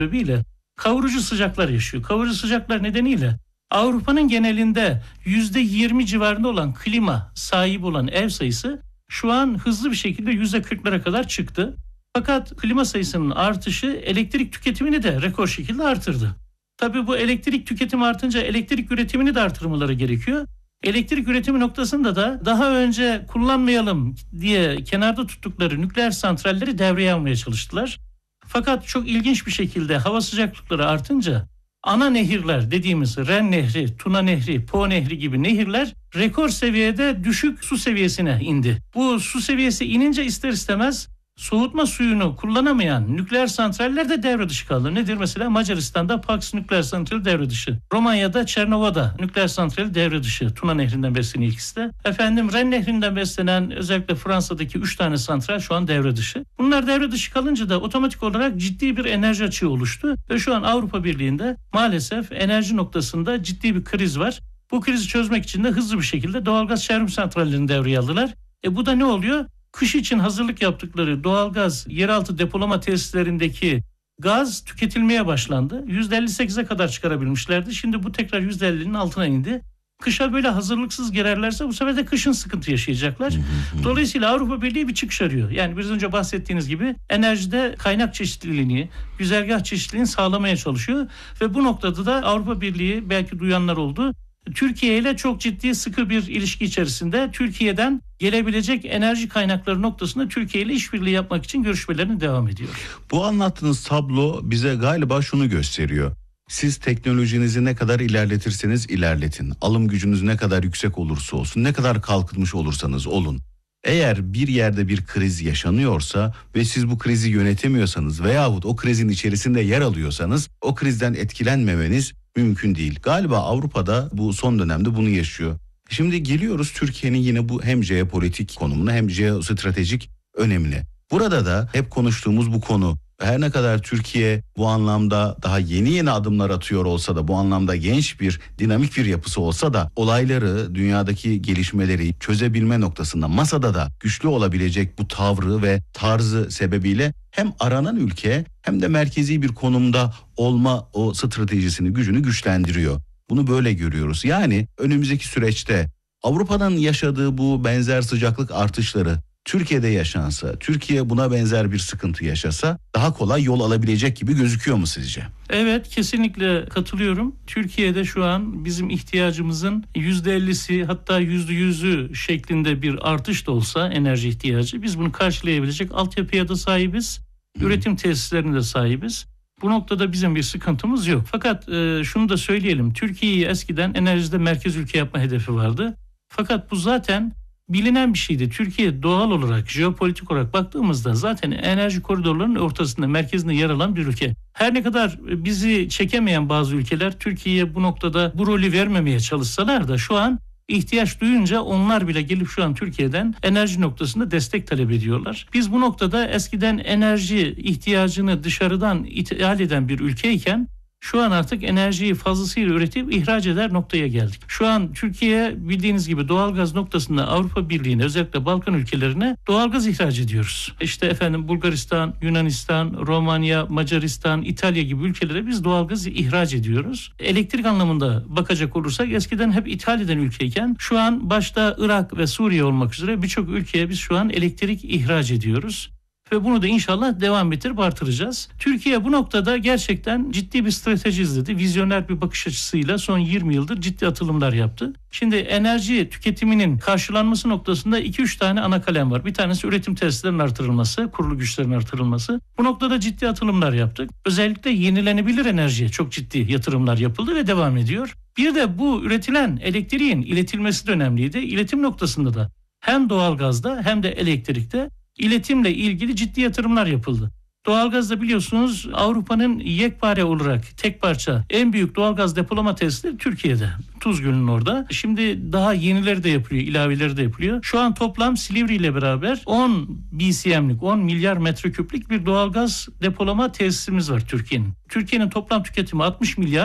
sebebiyle kavurucu sıcaklar yaşıyor. Kavurucu sıcaklar nedeniyle Avrupa'nın genelinde %20 civarında olan klima sahibi olan ev sayısı şu an hızlı bir şekilde %40'lara kadar çıktı. Fakat klima sayısının artışı elektrik tüketimini de rekor şekilde artırdı. Tabii bu elektrik tüketimi artınca elektrik üretimini de artırmaları gerekiyor. Elektrik üretimi noktasında da daha önce kullanmayalım diye kenarda tuttukları nükleer santralleri devreye almaya çalıştılar. Fakat çok ilginç bir şekilde hava sıcaklıkları artınca ana nehirler dediğimiz Ren Nehri, Tuna Nehri, Po Nehri gibi nehirler rekor seviyede düşük su seviyesine indi. Bu su seviyesi inince ister istemez soğutma suyunu kullanamayan nükleer santraller de devre dışı kaldı. Nedir mesela? Macaristan'da Paks nükleer santrali devre dışı. Romanya'da Çernova'da nükleer santrali devre dışı. Tuna Nehri'nden besleniyor ikisi de. Ren Nehri'nden beslenen özellikle Fransa'daki 3 tane santral şu an devre dışı. Bunlar devre dışı kalınca da otomatik olarak ciddi bir enerji açığı oluştu. Ve şu an Avrupa Birliği'nde maalesef enerji noktasında ciddi bir kriz var. Bu krizi çözmek için de hızlı bir şekilde doğalgaz çevrim santrallerini devreye aldılar. Bu da ne oluyor? Kış için hazırlık yaptıkları doğalgaz yeraltı depolama tesislerindeki gaz tüketilmeye başlandı. %58'e kadar çıkarabilmişlerdi. Şimdi bu tekrar %50'nin altına indi. Kışa böyle hazırlıksız girerlerse bu sefer de kışın sıkıntı yaşayacaklar. Dolayısıyla Avrupa Birliği bir çıkış arıyor. Yani biraz önce bahsettiğiniz gibi enerjide kaynak çeşitliliğini, güzergah çeşitliliğini sağlamaya çalışıyor. Ve bu noktada da Avrupa Birliği belki duyanlar oldu. Türkiye ile çok ciddi sıkı bir ilişki içerisinde Türkiye'den gelebilecek enerji kaynakları noktasında Türkiye ile işbirliği yapmak için görüşmelerini devam ediyor. Bu anlattığınız tablo bize galiba şunu gösteriyor. Siz teknolojinizi ne kadar ilerletirseniz ilerletin. Alım gücünüz ne kadar yüksek olursa olsun, ne kadar kalkınmış olursanız olun. Eğer bir yerde bir kriz yaşanıyorsa ve siz bu krizi yönetemiyorsanız veyahut o krizin içerisinde yer alıyorsanız o krizden etkilenmemeniz mümkün değil. Galiba Avrupa'da bu son dönemde bunu yaşıyor. Şimdi geliyoruz Türkiye'nin yine bu hem jeopolitik konumuna hem jeostratejik önemine. Burada da hep konuştuğumuz bu konu. Her ne kadar Türkiye bu anlamda daha yeni adımlar atıyor olsa da bu anlamda genç bir dinamik bir yapısı olsa da olayları, dünyadaki gelişmeleri çözebilme noktasında masada da güçlü olabilecek bu tavrı ve tarzı sebebiyle hem aranan ülke hem de merkezi bir konumda olma o stratejisini, gücünü güçlendiriyor. Bunu böyle görüyoruz. Yani önümüzdeki süreçte Avrupa'nın yaşadığı bu benzer sıcaklık artışları Türkiye'de yaşansa, Türkiye buna benzer bir sıkıntı yaşasa daha kolay yol alabilecek gibi gözüküyor mu sizce? Evet, kesinlikle katılıyorum. Türkiye'de şu an bizim ihtiyacımızın %50'si hatta %100'ü şeklinde bir artış da olsa enerji ihtiyacı biz bunu karşılayabilecek altyapıya da sahibiz. Üretim tesislerine de sahibiz. Bu noktada bizim bir sıkıntımız yok. Fakat şunu da söyleyelim. Türkiye'yi eskiden enerjide merkez ülke yapma hedefi vardı. Fakat bu zaten bilinen bir şeydi. Türkiye doğal olarak, jeopolitik olarak baktığımızda zaten enerji koridorlarının ortasında, merkezinde yer alan bir ülke. Her ne kadar bizi çekemeyen bazı ülkeler Türkiye'ye bu noktada bu rolü vermemeye çalışsalar da şu an ihtiyaç duyunca onlar bile gelip şu an Türkiye'den enerji noktasında destek talep ediyorlar. Biz bu noktada eskiden enerji ihtiyacını dışarıdan ithal eden bir ülkeyken şu an artık enerjiyi fazlasıyla üretip ihraç eder noktaya geldik. Şu an Türkiye bildiğiniz gibi doğalgaz noktasında Avrupa Birliği'ne özellikle Balkan ülkelerine doğalgaz ihraç ediyoruz. Bulgaristan, Yunanistan, Romanya, Macaristan, İtalya gibi ülkelere biz doğalgaz ihraç ediyoruz. Elektrik anlamında bakacak olursak eskiden hep ithal eden ülkeyken şu an başta Irak ve Suriye olmak üzere birçok ülkeye biz şu an elektrik ihraç ediyoruz. Ve bunu da inşallah devam ettirip artıracağız. Türkiye bu noktada gerçekten ciddi bir strateji izledi. Vizyoner bir bakış açısıyla son 20 yıldır ciddi atılımlar yaptı. Şimdi enerji tüketiminin karşılanması noktasında 2-3 tane ana kalem var. Bir tanesi üretim tesislerinin artırılması, kurulu güçlerin artırılması. Bu noktada ciddi atılımlar yaptık. Özellikle yenilenebilir enerjiye çok ciddi yatırımlar yapıldı ve devam ediyor. Bir de bu üretilen elektriğin iletilmesi de önemliydi. İletim noktasında da hem doğalgazda hem de elektrikte İletimle ilgili ciddi yatırımlar yapıldı. Doğalgazda biliyorsunuz Avrupa'nın yekpare olarak tek parça en büyük doğalgaz depolama tesisleri Türkiye'de. Tuzgölü'nün orada. Şimdi daha yenileri de yapılıyor, ilaveleri de yapılıyor. Şu an toplam Silivri ile beraber 10 BCM'lik, 10 milyar metreküplük bir doğalgaz depolama tesisimiz var Türkiye'nin. Türkiye'nin toplam tüketimi 60 milyar.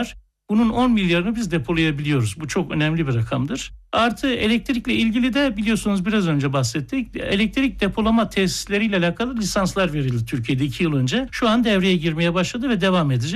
Bunun 10 milyarını biz depolayabiliyoruz. Bu çok önemli bir rakamdır. Artı elektrikle ilgili de biliyorsunuz biraz önce bahsettik. Elektrik depolama tesisleriyle alakalı lisanslar verildi Türkiye'de 2 yıl önce. Şu an devreye girmeye başladı ve devam edecek.